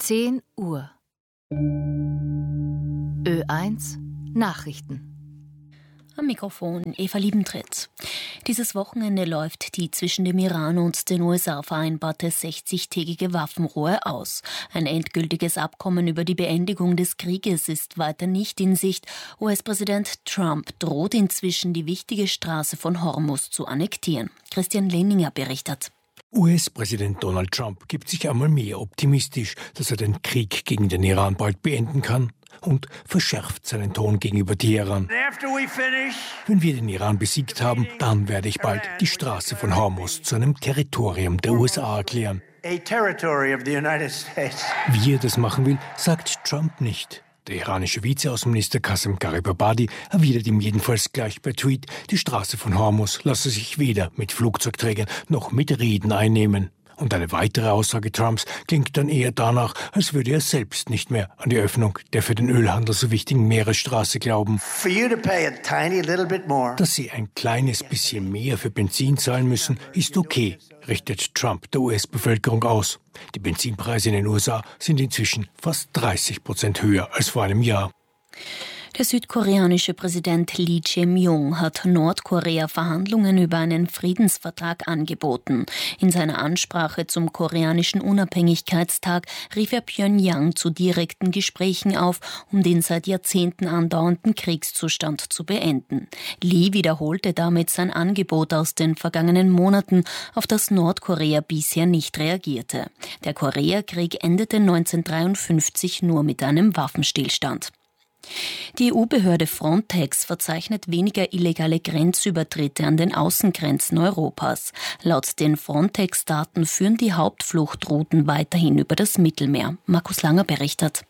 10 Uhr. Ö1 Nachrichten. Am Mikrofon Eva Liebentritt. Dieses Wochenende läuft die zwischen dem Iran und den USA vereinbarte 60-tägige Waffenruhe aus. Ein endgültiges Abkommen über die Beendigung des Krieges ist weiter nicht in Sicht. US-Präsident Trump droht inzwischen, die wichtige Straße von Hormuz zu annektieren. Christian Lehninger berichtet. US-Präsident Donald Trump gibt sich einmal mehr optimistisch, dass er den Krieg gegen den Iran bald beenden kann, und verschärft seinen Ton gegenüber Teheran. Wenn wir den Iran besiegt haben, dann werde ich bald die Straße von Hormuz zu einem Territorium der USA erklären. Wie er das machen will, sagt Trump nicht. Der iranische Vizeaußenminister Qasem Garibabadi erwidert ihm jedenfalls gleich per Tweet, die Straße von Hormuz lasse sich weder mit Flugzeugträgern noch mit Reden einnehmen. Und eine weitere Aussage Trumps klingt dann eher danach, als würde er selbst nicht mehr an die Öffnung der für den Ölhandel so wichtigen Meeresstraße glauben. Dass sie ein kleines bisschen mehr für Benzin zahlen müssen, ist okay, richtet Trump der US-Bevölkerung aus. Die Benzinpreise in den USA sind inzwischen fast 30% höher als vor einem Jahr. Der südkoreanische Präsident Lee Jae-myung hat Nordkorea Verhandlungen über einen Friedensvertrag angeboten. In seiner Ansprache zum koreanischen Unabhängigkeitstag rief er Pjöngjang zu direkten Gesprächen auf, um den seit Jahrzehnten andauernden Kriegszustand zu beenden. Lee wiederholte damit sein Angebot aus den vergangenen Monaten, auf das Nordkorea bisher nicht reagierte. Der Koreakrieg endete 1953 nur mit einem Waffenstillstand. Die EU-Behörde Frontex verzeichnet weniger illegale Grenzübertritte an den Außengrenzen Europas. Laut den Frontex-Daten führen die Hauptfluchtrouten weiterhin über das Mittelmeer. Markus Langer berichtet.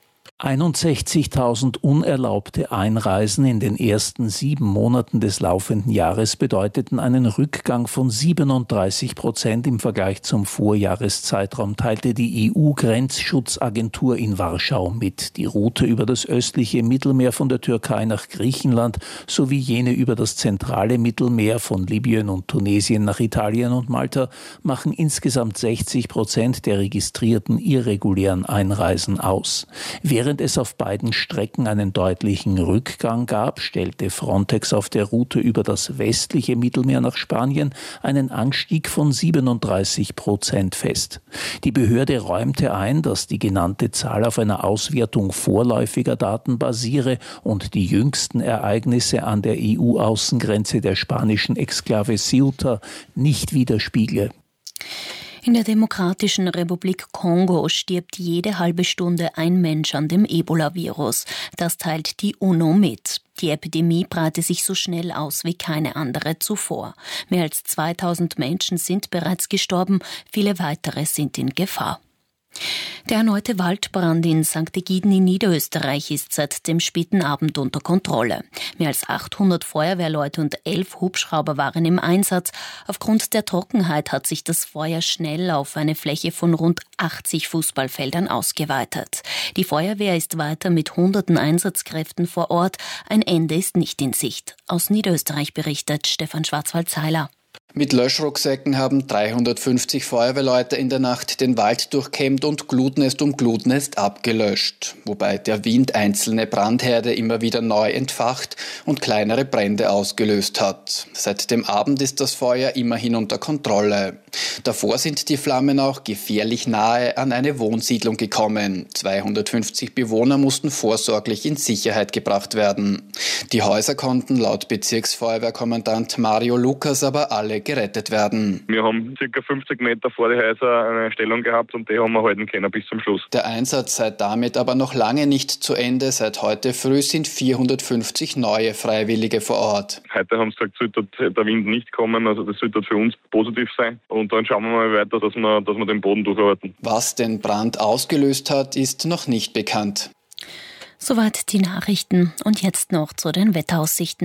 61.000 unerlaubte Einreisen in den ersten 7 Monaten des laufenden Jahres bedeuteten einen Rückgang von 37% im Vergleich zum Vorjahreszeitraum, teilte die EU-Grenzschutzagentur in Warschau mit. Die Route über das östliche Mittelmeer von der Türkei nach Griechenland sowie jene über das zentrale Mittelmeer von Libyen und Tunesien nach Italien und Malta machen insgesamt 60% der registrierten irregulären Einreisen aus. Während es auf beiden Strecken einen deutlichen Rückgang gab, stellte Frontex auf der Route über das westliche Mittelmeer nach Spanien einen Anstieg von 37% fest. Die Behörde räumte ein, dass die genannte Zahl auf einer Auswertung vorläufiger Daten basiere und die jüngsten Ereignisse an der EU-Außengrenze der spanischen Exklave Ceuta nicht widerspiegle. In der Demokratischen Republik Kongo stirbt jede halbe Stunde ein Mensch an dem Ebola-Virus. Das teilt die UNO mit. Die Epidemie breite sich so schnell aus wie keine andere zuvor. Mehr als 2000 Menschen sind bereits gestorben, viele weitere sind in Gefahr. Der erneute Waldbrand in St. Egiden in Niederösterreich ist seit dem späten Abend unter Kontrolle. Mehr als 800 Feuerwehrleute und 11 Hubschrauber waren im Einsatz. Aufgrund der Trockenheit hat sich das Feuer schnell auf eine Fläche von rund 80 Fußballfeldern ausgeweitet. Die Feuerwehr ist weiter mit hunderten Einsatzkräften vor Ort. Ein Ende ist nicht in Sicht. Aus Niederösterreich berichtet Stefan Schwarzwald-Zeiler. Mit Löschrucksäcken haben 350 Feuerwehrleute in der Nacht den Wald durchkämmt und Glutnest um Glutnest abgelöscht, wobei der Wind einzelne Brandherde immer wieder neu entfacht und kleinere Brände ausgelöst hat. Seit dem Abend ist das Feuer immerhin unter Kontrolle. Davor sind die Flammen auch gefährlich nahe an eine Wohnsiedlung gekommen. 250 Bewohner mussten vorsorglich in Sicherheit gebracht werden. Die Häuser konnten laut Bezirksfeuerwehrkommandant Mario Lukas aber alle gerettet werden. Wir haben ca. 50 Meter vor die Häuser eine Stellung gehabt und die haben wir halten können bis zum Schluss. Der Einsatz sei damit aber noch lange nicht zu Ende. Seit heute früh sind 450 neue Freiwillige vor Ort. Heute haben sie gesagt, sollte der Wind nicht kommen, also das sollte für uns positiv sein. Und dann schauen wir mal weiter, dass wir den Boden durcharbeiten. Was den Brand ausgelöst hat, ist noch nicht bekannt. Soweit die Nachrichten und jetzt noch zu den Wetteraussichten.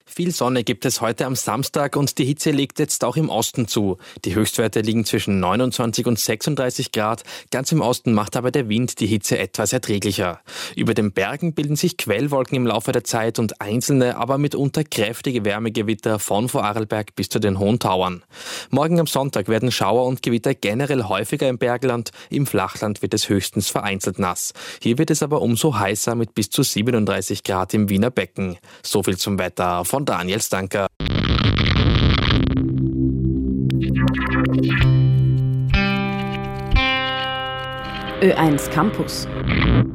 Viel Sonne gibt es heute am Samstag und die Hitze legt jetzt auch im Osten zu. Die Höchstwerte liegen zwischen 29 und 36 Grad. Ganz im Osten macht aber der Wind die Hitze etwas erträglicher. Über den Bergen bilden sich Quellwolken im Laufe der Zeit und einzelne, aber mitunter kräftige Wärmegewitter von Vorarlberg bis zu den Hohen Tauern. Morgen am Sonntag werden Schauer und Gewitter generell häufiger im Bergland. Im Flachland wird es höchstens vereinzelt nass. Hier wird es aber umso heißer mit bis zu 37 Grad im Wiener Becken. So viel zum Wetter von Daniel Stanker. Ö1 Campus.